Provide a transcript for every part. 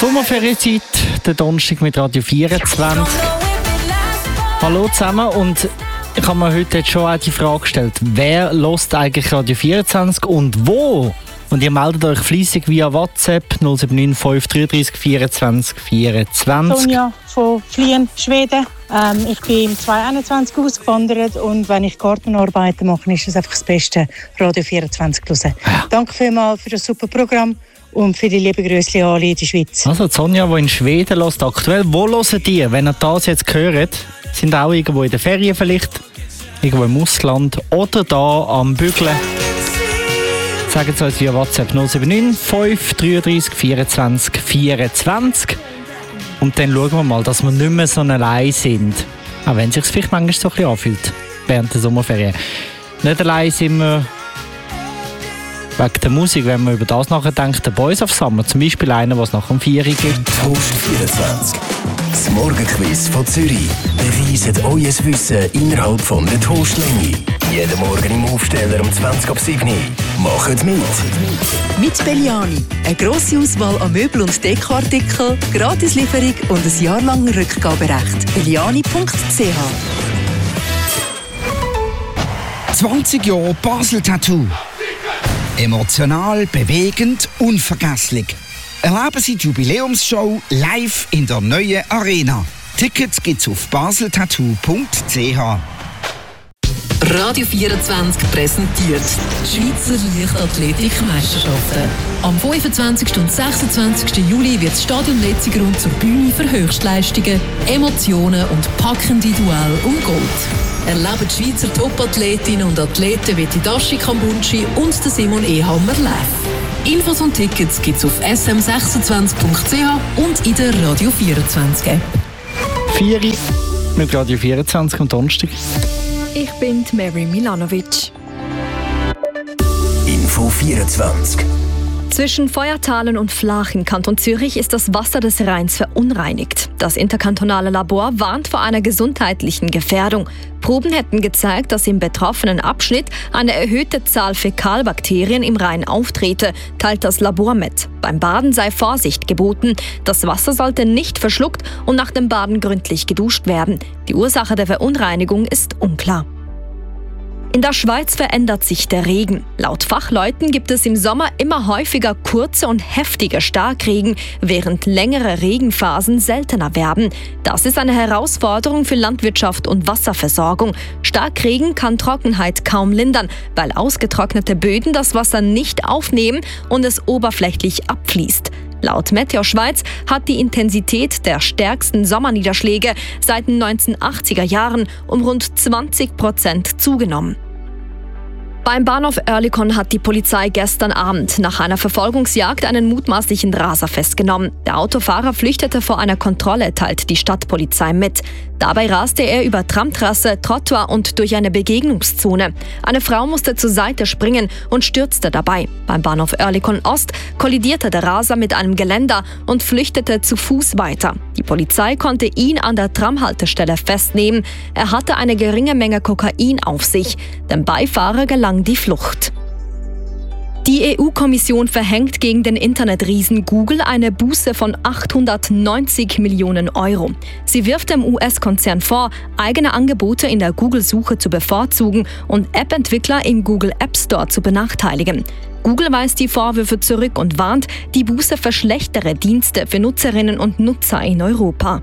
Sommerferienzeit, der Donnerstag mit Radio 24. Hallo zusammen, und ich habe mir heute jetzt schon auch die Frage gestellt, wer hört eigentlich Radio 24 und wo? Und ihr meldet euch fleissig via WhatsApp 079 533 24 24. Sonja von Flien, Schweden. Ich bin im 2021 ausgewandert, und wenn ich Gartenarbeiten mache, ist es einfach das Beste, Radio 24 zu hören. Ja. Danke vielmals für das super Programm und für die lieben Grüße an alle in der Schweiz. Also Sonja, die in Schweden hört, aktuell, wo hört ihr, wenn ihr das jetzt hört? Sind auch irgendwo in den Ferien vielleicht, irgendwo im Ausland oder da am Bügeln? Sagen Sie uns via WhatsApp 079 533 24 24. Und dann schauen wir mal, dass wir nicht mehr so allein sind. Auch wenn es sich vielleicht manchmal so ein bisschen anfühlt während der Sommerferien. Nicht allein sind wir wegen der Musik, wenn man über das nachdenkt, der Boys of Summer, zum Beispiel einer, was nach dem 4 gibt. Toast 24. Das Morgenquiz von Zürich beweist euer Wissen innerhalb von der Toastlänge. Jeden Morgen im Aufsteller um 20:07 Uhr. Macht mit! Mit Belliani. Eine grosse Auswahl an Möbel- und Dekoartikeln, Gratislieferung und ein Jahr lang Rückgaberecht. Belliani.ch 20 Jahre Basel Tattoo. Emotional, bewegend, unvergesslich. Erleben Sie die Jubiläumsshow live in der neuen Arena. Tickets gibt's auf baseltattoo.ch. Radio 24 präsentiert die Schweizer Leichtathletik-Meisterschaften. Am 25. und 26. Juli wird das Stadion Letzigrund zur Bühne für Höchstleistungen, Emotionen und packende Duelle um Gold. Erleben die Schweizer Top-Athletinnen und Athleten wie Dashi Kambunchi und Simon Ehammer live. Infos und Tickets gibt's auf sm26.ch und in der Radio 24 App. 4 mit Radio 24 am Donnerstag. Ich bin Mary Milanovic. Info 24. Zwischen Feuertalen und Flach im Kanton Zürich ist das Wasser des Rheins verunreinigt. Das interkantonale Labor warnt vor einer gesundheitlichen Gefährdung. Proben hätten gezeigt, dass im betroffenen Abschnitt eine erhöhte Zahl Fäkalbakterien im Rhein auftrete, teilt das Labor mit. Beim Baden sei Vorsicht geboten. Das Wasser sollte nicht verschluckt und nach dem Baden gründlich geduscht werden. Die Ursache der Verunreinigung ist unklar. In der Schweiz verändert sich der Regen. Laut Fachleuten gibt es im Sommer immer häufiger kurze und heftige Starkregen, während längere Regenphasen seltener werden. Das ist eine Herausforderung für Landwirtschaft und Wasserversorgung. Starkregen kann Trockenheit kaum lindern, weil ausgetrocknete Böden das Wasser nicht aufnehmen und es oberflächlich abfließt. Laut Meteo Schweiz hat die Intensität der stärksten Sommerniederschläge seit den 1980er Jahren um rund 20% zugenommen. Beim Bahnhof Oerlikon hat die Polizei gestern Abend nach einer Verfolgungsjagd einen mutmaßlichen Raser festgenommen. Der Autofahrer flüchtete vor einer Kontrolle, teilt die Stadtpolizei mit. Dabei raste er über Tramtrasse, Trottoir und durch eine Begegnungszone. Eine Frau musste zur Seite springen und stürzte dabei. Beim Bahnhof Oerlikon Ost kollidierte der Raser mit einem Geländer und flüchtete zu Fuß weiter. Die Polizei konnte ihn an der Tramhaltestelle festnehmen. Er hatte eine geringe Menge Kokain auf sich. Dem Beifahrer gelang die Flucht. Die EU-Kommission verhängt gegen den Internetriesen Google eine Buße von 890 Millionen Euro. Sie wirft dem US-Konzern vor, eigene Angebote in der Google-Suche zu bevorzugen und App-Entwickler im Google App Store zu benachteiligen. Google weist die Vorwürfe zurück und warnt, die Buße verschlechtere Dienste für Nutzerinnen und Nutzer in Europa.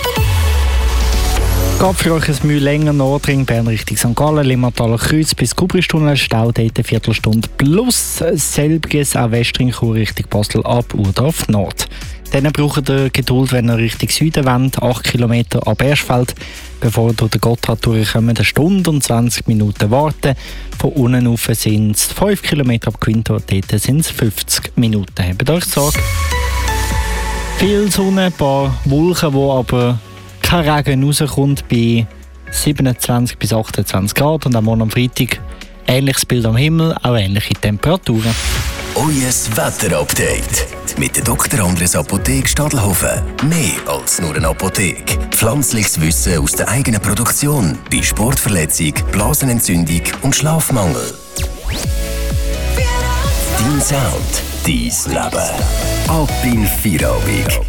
Geht für euch ein Mühe länger Nordring, Bern Richtung St. Gallen, Limmataler Kreuz bis Kubristunnel, Stau dort eine Viertelstunde plus selbiges auch Westring Chur Richtung Basel ab Urdorf Nord. Dann braucht ihr Geduld, wenn ihr Richtung Süden wollt, 8 Kilometer ab Erschfeld. Bevor ihr durch den Gotthard durchkommt, 1 Stunde und 20 Minuten warten. Von unten rauf sind es 5 Kilometer ab Quinto, dort sind es 50 Minuten. Habt euch Sorge. Viel Sonne, ein paar Wolken, die aber kein Regen rauskommt, bei 27 bis 28 Grad und am Morgen am Freitag ähnliches Bild am Himmel, auch ähnliche Temperaturen. Euer Wetterupdate mit der Dr. Andres Apotheke Stadelhofen. Mehr als nur eine Apotheke. Pflanzliches Wissen aus der eigenen Produktion bei Sportverletzung, Blasenentzündung und Schlafmangel. Dein Sound, Dein Leben. Ab in Feierabend.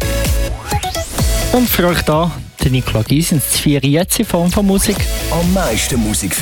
Und für euch da, der Nicola Giesens, 4 jetzt in Form von Musik. Am meisten Musik